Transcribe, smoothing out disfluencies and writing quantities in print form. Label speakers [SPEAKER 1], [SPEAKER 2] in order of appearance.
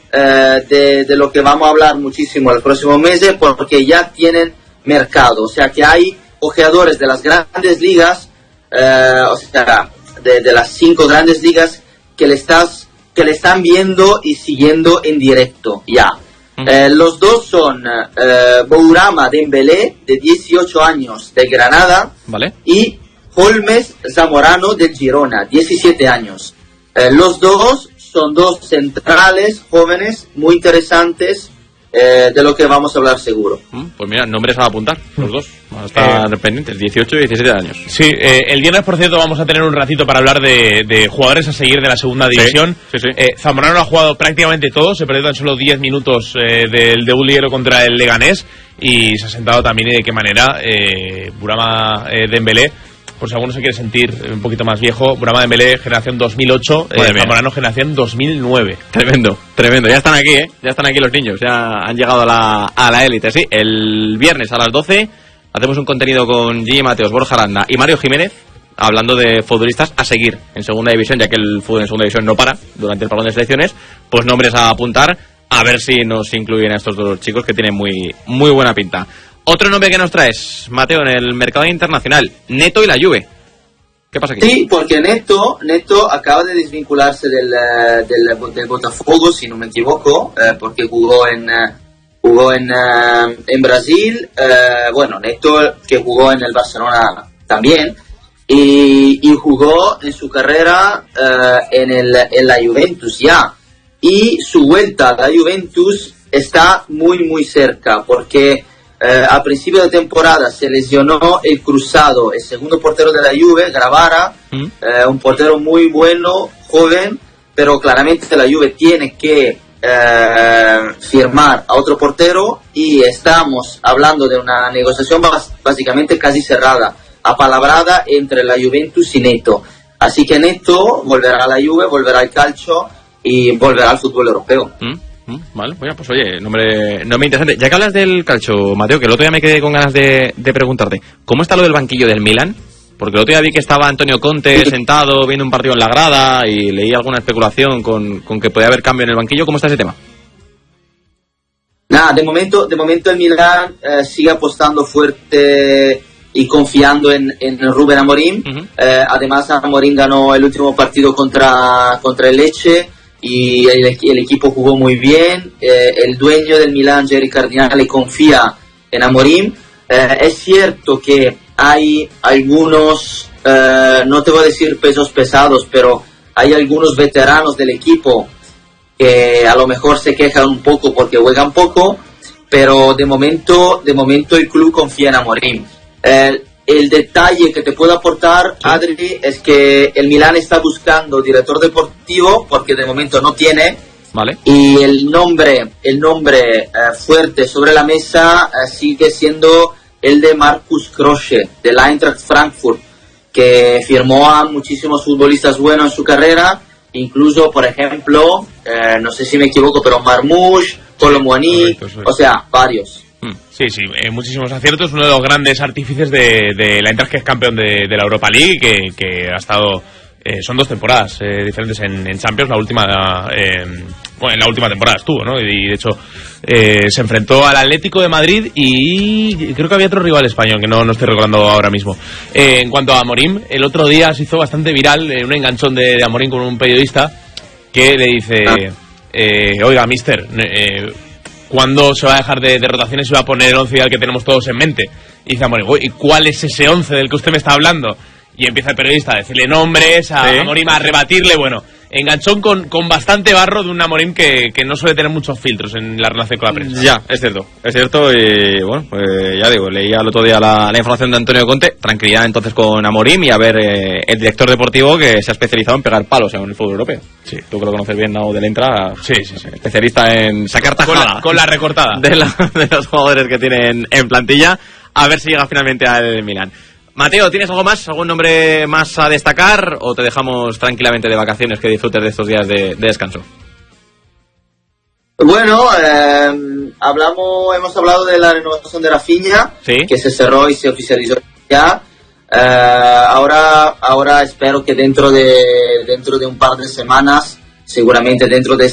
[SPEAKER 1] de lo que vamos a hablar muchísimo el próximo mes, porque ya tienen mercado, o sea que hay jugadores de las grandes ligas, o sea, de las 5 grandes ligas que le están viendo y siguiendo en directo ya. Los dos son Bourama Dembélé, de 18 años, de Granada,
[SPEAKER 2] ¿vale?
[SPEAKER 1] Y Holmes Zamorano, del Girona, 17 años. Los dos son dos centrales jóvenes muy interesantes, de lo que vamos a hablar seguro.
[SPEAKER 2] Pues mira, nombres a apuntar, los dos. Van a estar pendientes, 18 y 17 años.
[SPEAKER 3] Sí, el viernes, por cierto, vamos a tener un ratito para hablar de jugadores a seguir de la segunda división.
[SPEAKER 2] Sí.
[SPEAKER 3] Zamorano ha jugado prácticamente todo, se perdió tan solo 10 minutos del debut liguero contra el Leganés y se ha sentado también, y de qué manera. Bourama Dembélé, por si alguno se quiere sentir un poquito más viejo, Bourama Dembélé, generación 2008, Zamorano, generación 2009.
[SPEAKER 2] Tremendo, ya están aquí, ya están aquí los niños, ya han llegado a la élite, sí. El viernes a las 12 hacemos un contenido con Gigi Mateos, Borja Aranda y Mario Jiménez, hablando de futbolistas a seguir en segunda división, ya que el fútbol en segunda división no para durante el parón de selecciones. Pues nombres a apuntar, a ver si nos incluyen a estos dos chicos que tienen muy, muy buena pinta. Otro nombre que nos traes, Mateo, en el mercado internacional, Neto y la Juve. ¿Qué pasa aquí?
[SPEAKER 1] Sí, porque Neto acaba de desvincularse del Botafogo, si no me equivoco, porque jugó en Brasil. Bueno, Neto, que jugó en el Barcelona también, y jugó en su carrera en la Juventus ya. Y su vuelta a la Juventus está muy, muy cerca, porque a principio de temporada se lesionó el cruzado, el segundo portero de la Juve, Gravara, un portero muy bueno, joven, pero claramente la Juve tiene que firmar a otro portero, y estamos hablando de una negociación básicamente casi cerrada, apalabrada entre la Juventus y Neto. Así que Neto volverá a la Juve, volverá al calcio y volverá al fútbol europeo.
[SPEAKER 2] Vale, bueno, pues oye, nombre interesante. Ya que hablas del calcio, Mateo, que el otro día me quedé con ganas de preguntarte, ¿cómo está lo del banquillo del Milan? Porque el otro día vi que estaba Antonio Conte sentado viendo un partido en la grada, y leí alguna especulación con que podía haber cambio en el banquillo. ¿Cómo está ese tema?
[SPEAKER 1] Nada, de momento el Milan sigue apostando fuerte y confiando en Rubén Amorim. Además, Amorim ganó el último partido contra el Lecce, y el equipo jugó muy bien. El dueño del Milan, Jerry Cardinale, confía en Amorim. Es cierto que hay algunos, no te voy a decir pesos pesados, pero hay algunos veteranos del equipo que a lo mejor se quejan un poco porque juegan poco, pero de momento el club confía en Amorim. El detalle que te puedo aportar, Adri, es que el Milan está buscando director deportivo, porque de momento no tiene.
[SPEAKER 2] Vale.
[SPEAKER 1] Y el nombre fuerte sobre la mesa sigue siendo el de Marcus Krösche, del Eintracht Frankfurt, que firmó a muchísimos futbolistas buenos en su carrera, incluso, por ejemplo, no sé si me equivoco, pero Marmoush, Colomboani, o sea, varios.
[SPEAKER 3] Sí, muchísimos aciertos. Uno de los grandes artífices de la Eintracht, que es campeón de la Europa League, que ha estado... son 2 temporadas diferentes en Champions. La última en la última temporada estuvo, ¿no? Y de hecho se enfrentó al Atlético de Madrid, y creo que había otro rival español que no estoy recordando ahora mismo. En cuanto a Amorim, el otro día se hizo bastante viral un enganchón de Amorim con un periodista que le dice: oiga, mister, ¿cuándo se va a dejar de rotaciones y se va a poner el 11 ideal que tenemos todos en mente? Y dice Amorim: ¿y cuál es ese 11 del que usted me está hablando? Y empieza el periodista a decirle nombres, a Amorim a rebatirle. Bueno, enganchón con bastante barro de un Amorim que no suele tener muchos filtros en la relación con la prensa.
[SPEAKER 2] Ya, es cierto, y bueno, pues ya digo, leía el otro día la información de Antonio Conte. Tranquilidad entonces con Amorim, y a ver el director deportivo que se ha especializado en pegar palos en el fútbol europeo. Sí, tú que lo conoces bien, ¿no? Del Entra,
[SPEAKER 3] sí.
[SPEAKER 2] Especialista en sacar tajada
[SPEAKER 3] con la recortada
[SPEAKER 2] de los jugadores que tienen en plantilla, a ver si llega finalmente al Milan. Mateo, ¿tienes algo más? ¿Algún nombre más a destacar? ¿O te dejamos tranquilamente de vacaciones, que disfrutes de estos días de descanso?
[SPEAKER 1] Bueno, hemos hablado de la renovación de Rafinha,
[SPEAKER 2] ¿sí?,
[SPEAKER 1] que se cerró y se oficializó ya. Ahora espero que dentro de un par de semanas, seguramente dentro de